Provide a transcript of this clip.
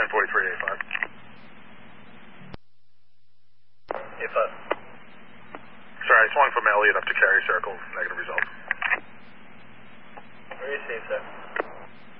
943, 85. 85. Sorry, I swung from Elliott up to Cary Circle. Negative result. Where are you seeing, sir?